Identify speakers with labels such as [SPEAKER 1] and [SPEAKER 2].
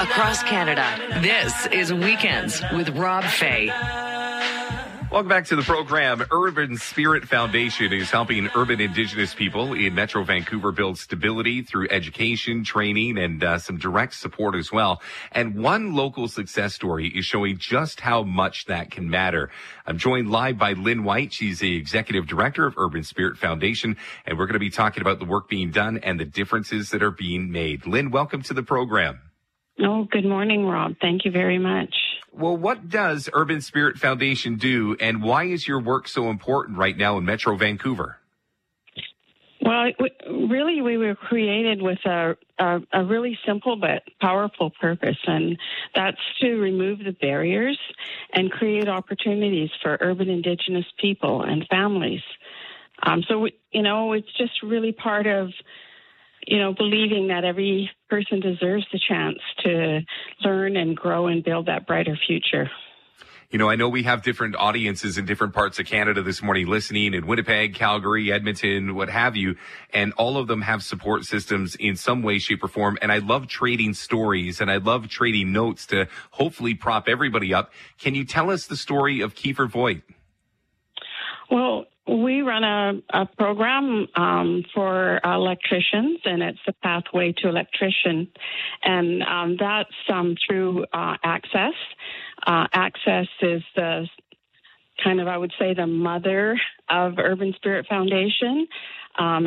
[SPEAKER 1] across Canada. This is Weekends with Rob Fay.
[SPEAKER 2] Welcome back to the program. Urban Spirit Foundation is helping urban Indigenous people in Metro Vancouver build stability through education, training, and some direct support as well. And one local success story is showing just how much that can matter. I'm joined live by Lynn White. She's the Executive Director of Urban Spirit Foundation, and we're going to be talking about the work being done and the differences that are being made. Lynn, welcome to the program.
[SPEAKER 3] Oh, good morning, Rob. Thank you very much.
[SPEAKER 2] Well, what does Urban Spirit Foundation do, and why is your work so important right now in Metro Vancouver?
[SPEAKER 3] Well, really, we were created with a really simple but powerful purpose, and that's to remove the barriers and create opportunities for urban Indigenous people and families. It's just really part of believing that every person deserves the chance to learn and grow and build that brighter future.
[SPEAKER 2] I know we have different audiences in different parts of Canada this morning listening in Winnipeg, Calgary, Edmonton, what have you, and all of them have support systems in some way, shape, or form. And I love trading stories and I love trading notes to hopefully prop everybody up. Can you tell us the story of Kiefer Voigt?
[SPEAKER 3] Well, we run a program for electricians, and it's the Pathway to Electrician, and that's through Access. Access is the I would say, the mother of Urban Spirit Foundation.